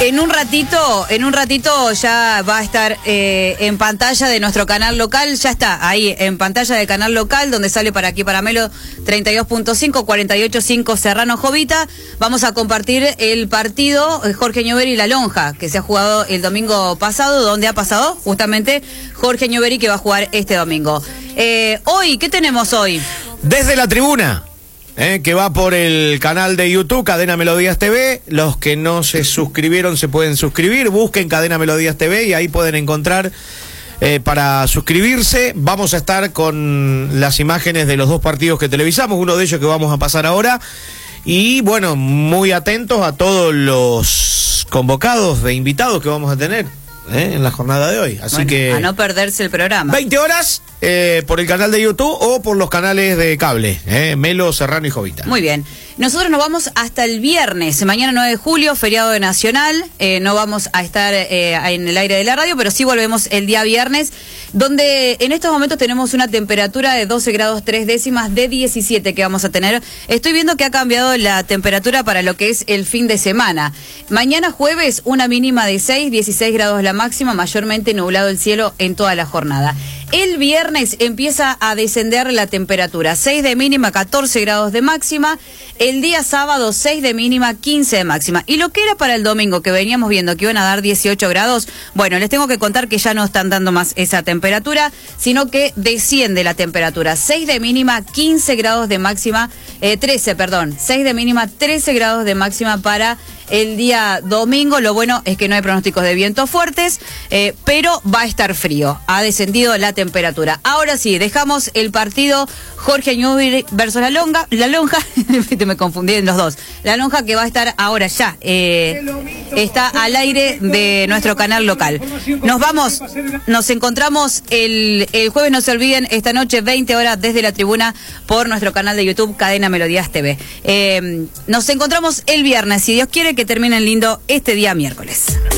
En un ratito ya va a estar en pantalla de nuestro canal local, ya está ahí en pantalla del canal local, donde sale para aquí para Melo 32.5, 48.5 Serrano Jovita. Vamos a compartir el partido Jorge Ñoveri y La Lonja, que se ha jugado el domingo pasado, donde ha pasado justamente Jorge Ñoveri, que va a jugar este domingo. Hoy, ¿qué tenemos hoy? Desde la tribuna. Que va por el canal de YouTube, Cadena Melodías TV. Los que no se suscribieron se pueden suscribir. Busquen Cadena Melodías TV y ahí pueden encontrar para suscribirse. Vamos a estar con las imágenes de los dos partidos que televisamos, uno de ellos que vamos a pasar ahora. Y bueno, muy atentos a todos los convocados de invitados que vamos a tener en la jornada de hoy. Así que a no perderse el programa. 20 horas por el canal de YouTube o por los canales de cable, Melo, Serrano y Jovita. Muy bien. Nosotros nos vamos hasta el viernes, mañana 9 de julio, feriado nacional. No vamos a estar en el aire de la radio, pero sí volvemos el día viernes, donde en estos momentos tenemos una temperatura de 12 grados 3 décimas de 17 que vamos a tener. Estoy viendo que ha cambiado la temperatura para lo que es el fin de semana. Mañana jueves, una mínima de 6, 16 grados la máxima, mayormente nublado el cielo en toda la jornada. El viernes empieza a descender la temperatura, 6 de mínima, 14 grados de máxima. El día sábado, 6 de mínima, 15 de máxima. Y lo que era para el domingo, que veníamos viendo que iban a dar 18 grados, bueno, les tengo que contar que ya no están dando más esa temperatura, sino que desciende la temperatura. 6 de mínima, 15 grados de máxima, 6 de mínima, 13 grados de máxima para el día domingo. Lo bueno es que no hay pronósticos de vientos fuertes, pero va a estar frío. Ha descendido la temperatura. Ahora sí, dejamos el partido Jorge Ñoveri versus La Lonja, me confundí en los dos. La Lonja, que va a estar ahora ya, está al aire de nuestro canal local. Nos vamos, nos encontramos el jueves, no se olviden, esta noche 20 horas desde la tribuna por nuestro canal de YouTube, Cadena Melodías TV. Nos encontramos el viernes, si Dios quiere, que terminen lindo este día miércoles.